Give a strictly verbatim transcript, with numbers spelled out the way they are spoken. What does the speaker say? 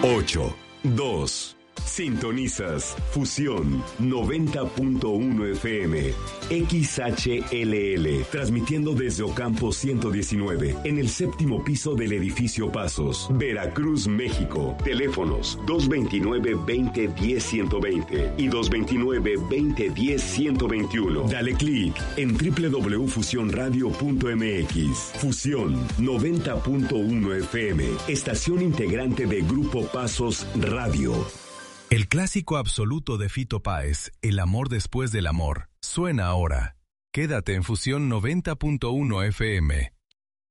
ocho, dos. Sintonizas Fusión noventa punto uno F M, X H L L, transmitiendo desde Ocampo ciento diecinueve, en el séptimo piso del edificio Pasos, Veracruz, México. Teléfonos dos veintinueve, veinte, diez, ciento veinte y dos veintinueve, veinte, diez, ciento veintiuno. Dale clic en doble u doble u doble u punto fusión radio punto m x. Fusión noventa punto uno F M, estación integrante de Grupo Pasos Radio. El clásico absoluto de Fito Páez, El amor después del amor, suena ahora. Quédate en Fusión noventa punto uno F M.